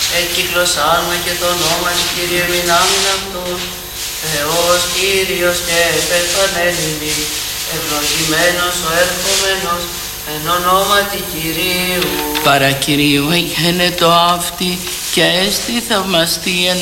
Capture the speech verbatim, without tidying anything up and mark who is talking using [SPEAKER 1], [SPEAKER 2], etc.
[SPEAKER 1] εκυκλωσάνουμε και το όνομα της Κύριε μηνάμιν αυτούς, Θεός Κύριος και επεφανέλημι, ευλογημένος ο ερχομένος, εν ονόματι Κυρίου.
[SPEAKER 2] Παρακυρίου εγένετο αυτή και έστι θαυμαστή εν